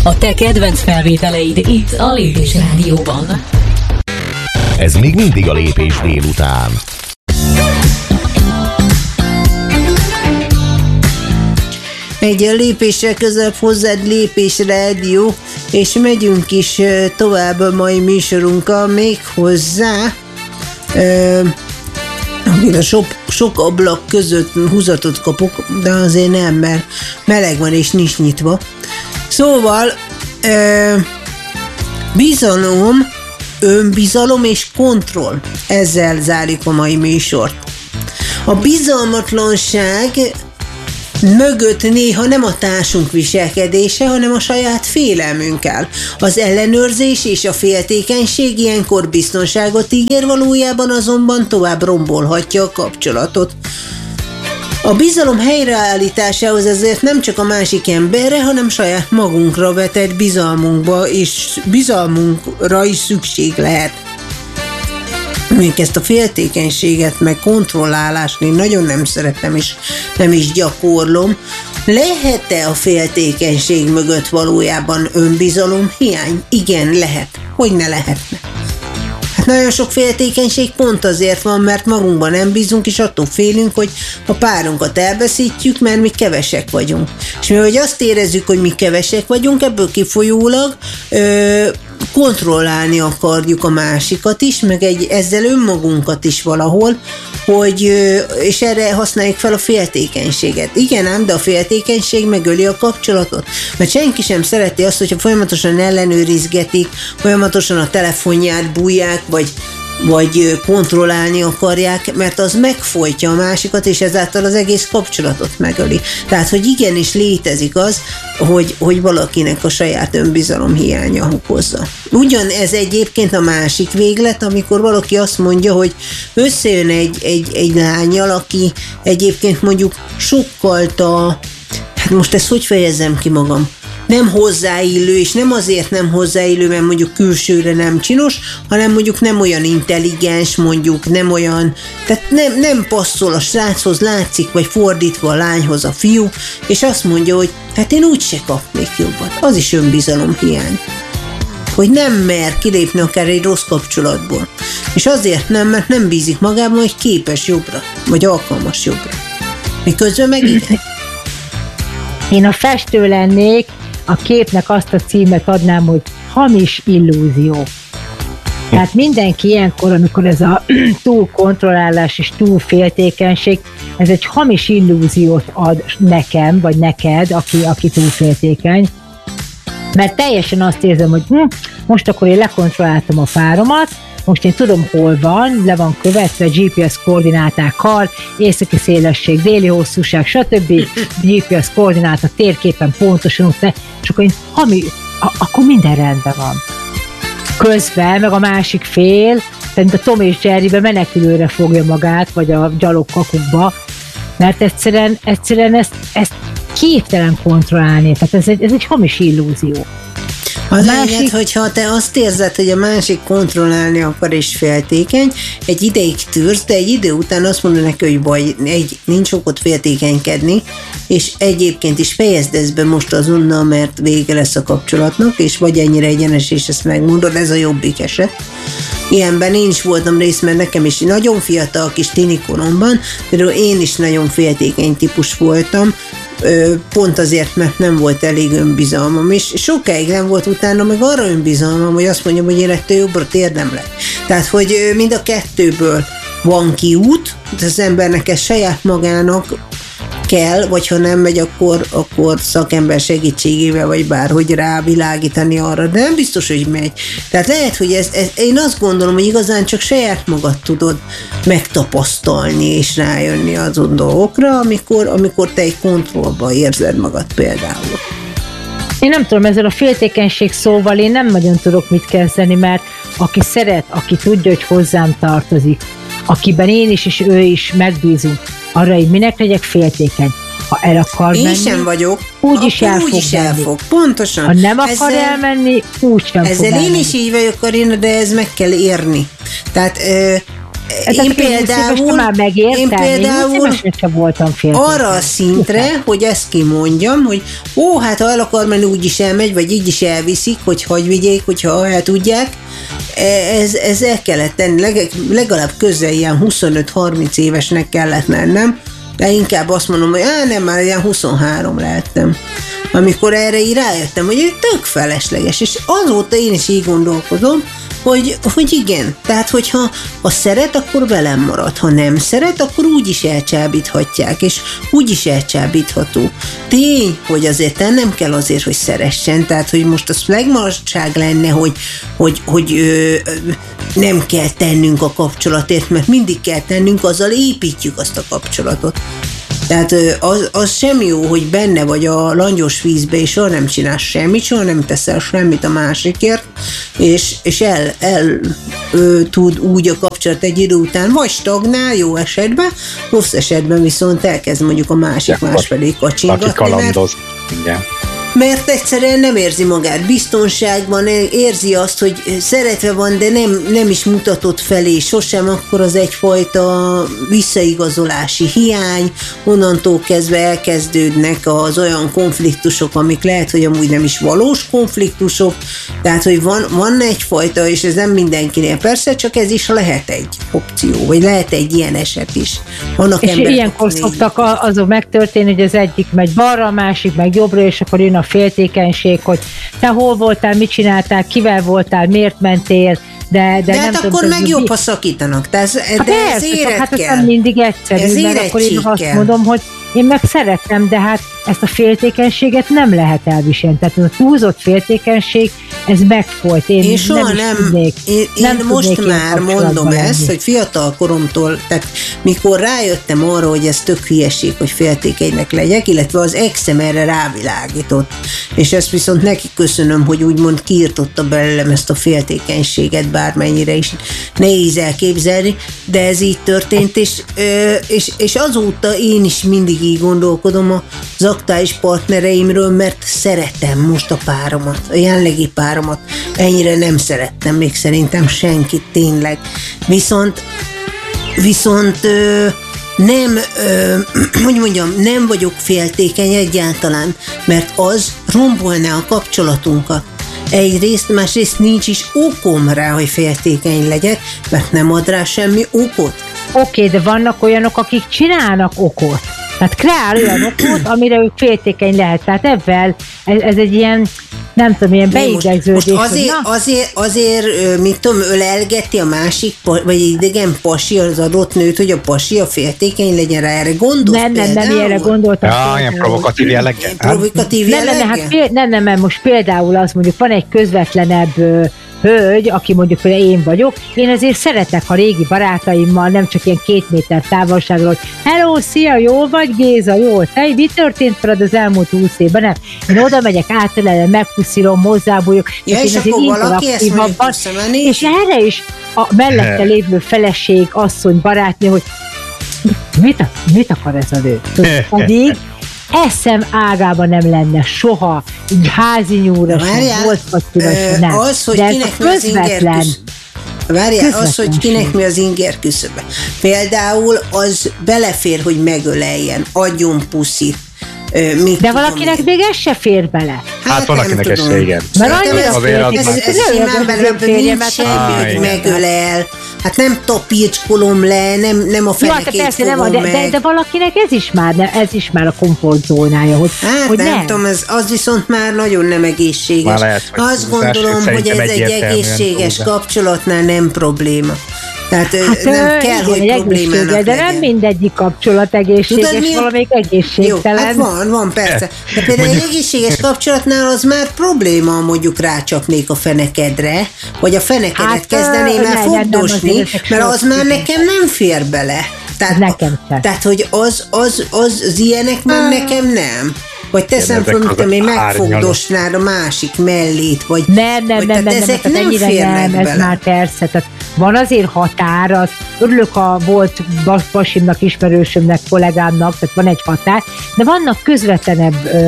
A te kedvenc felvételeid itt a Lépés Rádióban. Ez még mindig a Lépés délután. Egy lépésre közebb hozzád Lépés Rádió, és megyünk is tovább a mai műsorunkkal, még hozzá amire sok ablak között húzatot kapok, de azért nem, mert meleg van és nincs nyitva. Szóval bizalom, önbizalom és kontroll. Ezzel zárjuk a mai műsort. A bizalmatlanság mögött néha nem a társunk viselkedése, hanem a saját félelmünkkel. Az ellenőrzés és a féltékenység ilyenkor biztonságot ígér, valójában azonban tovább rombolhatja a kapcsolatot. A bizalom helyreállításához ezért nem csak a másik emberre, hanem saját magunkra vetett bizalmunkra is szükség lehet. Még ezt a féltékenységet, meg kontrollálást én nagyon nem szeretem, és nem is gyakorlom. Lehet-e a féltékenység mögött valójában önbizalom hiány? Igen, lehet. Hogy ne lehetne? Hát nagyon sok féltékenység pont azért van, mert magunkban nem bízunk, és attól félünk, hogy a párunkat elveszítjük, mert mi kevesek vagyunk. És mivel azt érezzük, hogy mi kevesek vagyunk, ebből kifolyólag kontrollálni akarjuk a másikat is, meg ezzel önmagunkat is valahol, és erre használjuk fel a féltékenységet. Igen ám, de a féltékenység megöli a kapcsolatot. Mert senki sem szereti azt, hogyha folyamatosan ellenőrizgetik, folyamatosan a telefonját bújják, vagy kontrollálni akarják, mert az megfojtja a másikat, és ezáltal az egész kapcsolatot megöli. Tehát, hogy igenis létezik az, hogy valakinek a saját önbizalom hiánya okozza. Ugyanez egyébként a másik véglet, amikor valaki azt mondja, hogy összejön egy lánnyal, aki egyébként mondjuk sokkal hát most ezt hogy fejezzem ki magam? Nem hozzáillő, és nem azért nem hozzáillő, mert mondjuk külsőre nem csinos, hanem mondjuk nem olyan intelligens, mondjuk nem olyan, tehát nem passzol a sráchoz, látszik, vagy fordítva a lányhoz a fiú, és azt mondja, hogy hát én úgyse kapnék jobbat. Az is önbizalom hiány. Hogy nem mer kilépni akár egy rossz kapcsolatból. És azért nem, mert nem bízik magában, hogy képes jobbra, vagy alkalmas jobbra. Miközben meg igen. Én a festő lennék, a képnek azt a címet adnám, hogy hamis illúzió. Tehát mindenki ilyenkor, amikor ez a túlkontrollálás és túlféltékenység, ez egy hamis illúziót ad nekem, vagy neked, aki túlféltékeny, mert teljesen azt érzem, hogy most akkor én lekontrolláltam a páromat, most én tudom, hol van, le van követve GPS koordinátákkal, északi szélesség, déli hosszúság, stb. GPS koordináta térképen pontosan, és akkor akkor minden rendben van. Közben, meg a másik fél, tehát a Tom és Jerrybe menekülőre fogja magát, vagy a gyalog kakukba, mert egyszerűen ezt képtelen kontrollálni, tehát ez egy hamis illúzió. Az másik, hogyha te azt érzed, hogy a másik kontrollálni akar és féltékeny, egy ideig tűrsz, de egy idő után azt mondod neki, hogy nincs okot féltékenykedni, és egyébként is fejezd ezt be most azonnal, mert vége lesz a kapcsolatnak, és vagy ennyire egyenes, és ezt megmondod, ez a jobbik eset. Ilyenben én is voltam részt, mert nekem is nagyon fiatal kis tinikoromban, például én is nagyon féltékeny típus voltam, pont azért, mert nem volt elég önbizalmam, és sokáig nem volt utána meg arra önbizalmam, hogy azt mondjam, hogy én ettől jobbra érdemlek. Tehát, hogy mind a kettőből van kiút, az embernek ez saját magának kell, vagy ha nem megy, akkor szakember segítségével, vagy bárhogy rávilágítani arra, de nem biztos, hogy megy. Tehát lehet, hogy én azt gondolom, hogy igazán csak saját magad tudod megtapasztalni és rájönni azon dolgokra, amikor te egy kontrollban érzed magad például. Én nem tudom, ezzel a féltékenység szóval én nem nagyon tudok mit kezdeni, mert aki szeret, aki tudja, hogy hozzám tartozik, akiben én is és ő is megbízunk, arra én minek legyek féltékeny. Ha el akar menni, sem vagyok, úgyis el fog. Pontosan. Ha nem akar elmenni, úgy sem fog ezzel elmenni. én is így vagyok, Karina, de ez meg kell érni. Tehát én például voltam arra a szintre, hogy ezt kimondjam, hogy hát ha el akar menni, úgy is elmegy, vagy így is elviszik, hogy hagy vigyék, hogyha el tudják. Ez el kellett tenni, legalább közel ilyen 25-30 évesnek kellett lennem, de inkább azt mondom, hogy nem, már ilyen 23 lehettem. Amikor erre így rájöttem, hogy tök felesleges, és azóta én is így gondolkodom, hogy igen, tehát hogyha szeret, akkor velem marad, ha nem szeret, akkor úgy is elcsábíthatják, és úgy is elcsábítható. Tény, hogy azért nem kell azért, hogy szeressen, tehát hogy most az flegmaradság lenne, hogy nem kell tennünk a kapcsolatért, mert mindig kell tennünk, azzal építjük azt a kapcsolatot. Tehát az sem jó, hogy benne vagy a langyos vízbe, és soha nem csinálsz semmit, soha nem teszel semmit a másikért, és tud úgy a kapcsolat egy idő után vagy stagnál jó esetben, rossz esetben viszont elkezd mondjuk a másik másfelé kacsingatni. Aki kalandoz, igen. Mert egyszerűen nem érzi magát biztonságban, érzi azt, hogy szeretve van, de nem is mutatott felé sosem, akkor az egyfajta visszaigazolási hiány, onnantól kezdve elkezdődnek az olyan konfliktusok, amik lehet, hogy amúgy nem is valós konfliktusok, tehát, hogy van egyfajta, és ez nem mindenkinél persze, csak ez is lehet egy opció, vagy lehet egy ilyen eset is. Vannak és ilyenkor szoktak azok megtörténni, hogy az egyik megy balra, a másik meg jobbra, és akkor jön a féltékenység, hogy te hol voltál, mit csináltál, kivel voltál, miért mentél, de hát nem akkor tudom, meg jobb, ha szakítanak. De ez éret hát kell. ez nem mindig egyszerű, mert akkor én azt mondom, hogy én meg szeretem, de hát ezt a féltékenységet nem lehet elviselni. Tehát ez a túlzott féltékenység, ez megfolyt. Én soha nem most már mondom ezt, hogy fiatal koromtól, tehát mikor rájöttem arra, hogy ez tök hülyeség, hogy féltékenynek legyek, illetve az exem erre rávilágított. És ezt viszont neki köszönöm, hogy úgymond kiirtotta belőlem ezt a féltékenységet, bármennyire is nehéz elképzelni, de ez így történt, és azóta én is mindig így gondolkodom az aktuális partnereimről, mert szeretem most a páromat, a jelenlegi páromat. Ennyire nem szerettem még szerintem senkit tényleg. Viszont nem, hogy mondjam, nem vagyok féltékeny egyáltalán, mert az rombolná a kapcsolatunkat. Egyrészt, másrészt nincs is okom rá, hogy féltékeny legyek, mert nem ad rá semmi okot. Oké, de vannak olyanok, akik csinálnak okot. Tehát kreál olyan okot, amire ők féltékeny lehet. Tehát ebben ez egy ilyen, nem tudom, ilyen beidegződés. Azért, mit tudom, ölelgeti a másik, vagy idegen pasi az adott nőt, hogy a pasi a féltékeny legyen rá, erre gondolsz? Nem, erre gondoltam. Ja, ilyen provokatív jelleggel. Nem, mert most például azt mondjuk, van egy közvetlenebb hölgy, aki mondjuk például én vagyok, én azért szeretek, ha régi barátaimmal, nem csak ilyen 2 méter távolságról, hogy hello, szia, jól vagy, Géza, jól, te, mi történt veled az elmúlt 20 évben, nem? Én oda megyek, átölelem, megpuszilom, hozzábújok, és akkor valaki ezt mondjuk visszamenni. És erre is a mellette lévő feleség, asszony, barátnő, hogy mit akar ez a nő? Pedig eszem ágában nem lenne soha, így házi nyúra sem, volt vagy különösen nem. Az, hogy kinek mi az inger Várjál, az, hogy kinek mi az inger küszöbe. Például az belefér, hogy megöleljen, adjon puszit. De valakinek még ez se fér bele. Hát van, akinek ez se, igen. Mert annyira ez simán belőle nincs semmi, hogy megölel. Hát nem tapírcskolom le, nem a fenekét fogom meg. De valakinek ez is már a komfortzónája, hogy nem tudom, az viszont már nagyon nem egészséges. Azt gondolom, hogy ez egy egészséges kapcsolatnál nem probléma. Tehát nem kell, hogy problémának legyen. De nem mindegyik kapcsolat egészséges, valamelyik egészségtelen. Jó, hát van, persze. De például egy egészséges kapcsolatnál az már probléma, mondjuk rácsapnék a fenekedre, vagy a fenekedet kezdeném el fogdosni, mert az már nekem nem fér bele. Tehát hogy az ilyenek már nekem nem. Vagy teszem fel, mint én megfogdosnád a másik mellét, vagy nem, ezek nem férnek bele. Ez már persze, tehát van azért határ, az örülök a volt pasimnak, ismerősömnek, kollégámnak, tehát van egy határ, de vannak közvetlenebb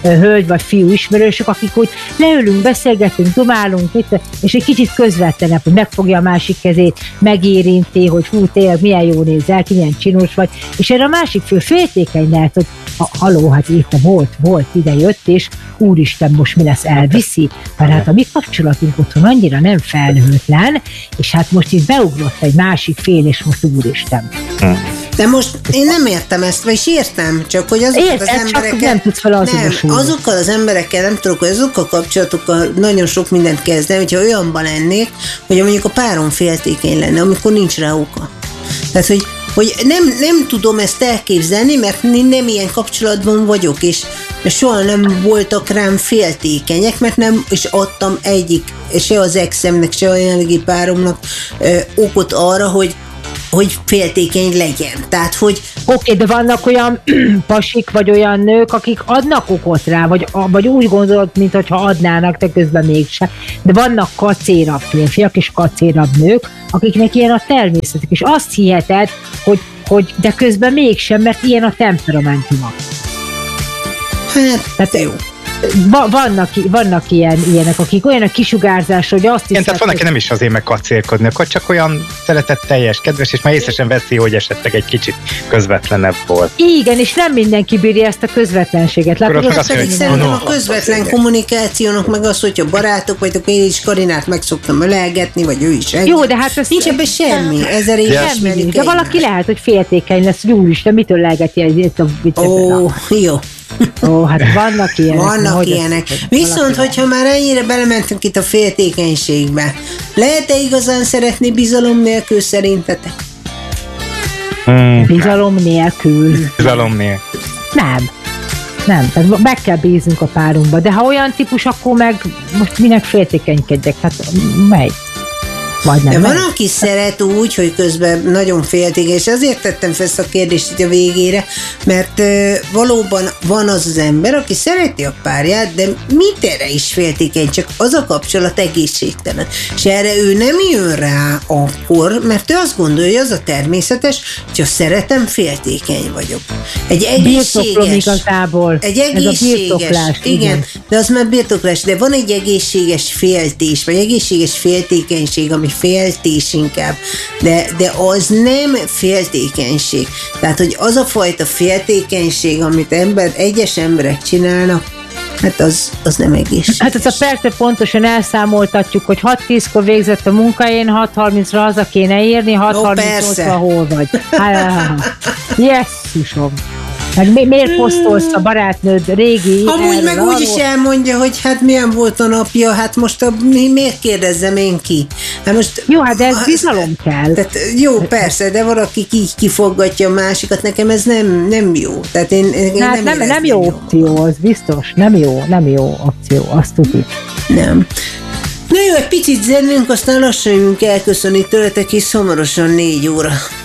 hölgy vagy fiú ismerősök, akik úgy leülünk, beszélgetünk, dumálunk, és egy kicsit közvetlenebb, hogy megfogja a másik kezét, megérinti, hogy hú, tényleg milyen jó nézel ki, milyen csinos vagy, és erre a másik féltékeny lehet, hogy haló, hát itt volt, ide jött, és úristen, most mi lesz, elviszi? Mert hát a mi kapcsolatunk otthon annyira nem felhőtlen, és hát most itt beugrott egy másik fél, és most úristen. De most én nem értem ezt, vagyis értem, csak hogy azokkal az emberekkel... nem tudsz fel azonosulni. Azokkal az emberekkel nem tudok, hogy azokkal a kapcsolatokkal nagyon sok mindent kezdeni, hogyha olyanban lennék, hogy mondjuk a párom féltékeny lenne, amikor nincs rá oka. Tehát, hogy nem tudom ezt elképzelni, mert nem ilyen kapcsolatban vagyok, és soha nem voltak rám féltékenyek, mert nem is adtam se az exemnek, se a jelenlegi páromnak okot arra, hogy féltékeny legyen. Tehát, hogy... Oké, de vannak olyan pasik, vagy olyan nők, akik adnak okot rá, vagy úgy gondolod, mintha adnának, de közben mégsem. De vannak kacérabb férfiak és kacérabb nők, akiknek ilyen a természetük, és azt hiheted, hogy de közben mégsem, mert ilyen a temperamentuma. Hát, jó. Vannak ilyenek, akik olyan a kisugárzás, hogy azt hiszem... Tehát van, aki nem is azért meg kacérkodni, akkor csak olyan szeretetteljes, kedves, és már észre sem veszi, hogy esetleg egy kicsit közvetlenebb volt. Igen, és nem mindenki bírja ezt a közvetlenséget. Látod, szerintem a közvetlen kommunikációnak meg az, hogyha barátok vagytok, én is Karinát meg szoktam ölelgetni, vagy ő is. Jó, de hát ez nincs ebben semmi. Ezer év ismerjük. De valaki lehet, hogy féltékeny lesz, hogy úristen, mitől lelgeti ezt a viccet? Ó, jó. Ó, hát vannak ilyenek. Vannak ilyenek. Viszont, hogyha már ennyire belementünk itt a féltékenységbe, lehet-e igazán szeretni bizalom nélkül szerintetek? Bizalom nélkül. Bizalom nélkül. Nem, tehát meg kell bíznunk a párunkba, de ha olyan típus, akkor meg most minek féltékenykedjek, hát megy. De van, aki szeret úgy, hogy közben nagyon féltékeny, és azért tettem fel ezt a kérdést itt a végére, mert valóban van az ember, aki szereti a párját, de mindenre is féltékeny, csak az a kapcsolat egészségtelen. És erre ő nem jön rá akkor, mert ő azt gondolja, hogy az a természetes, hogyha szeretem, féltékeny vagyok. Egy egészséges, igen, de az már birtoklás, de van egy egészséges féltés, vagy egészséges féltékenység, ami féltés inkább, de az nem féltékenység. Tehát, hogy az a fajta féltékenység, amit egyes emberek csinálnak, hát az nem egészséges. Hát ez a persze pontosan elszámoltatjuk, hogy 6-10-kor végzett a munkahelyén, 6:30-ra haza kéne érni, 6:38-ra hol vagy. Jesszusom! Meg miért posztolsz a barátnőd régi... Amúgy meg úgy is elmondja, hogy hát milyen volt a napja, hát most miért kérdezzem én ki? Hát most, jó, hát de ez bizalom kell. Tehát, jó, persze, de valaki így kifoggatja a másikat, nekem ez nem jó. Tehát én hát nem jó opció, az biztos. Nem jó opció, azt tudjuk. Nem. Na jó, egy picit zennünk, aztán lassan jövünk elköszönni tőletek, és hamarosan 4 óra.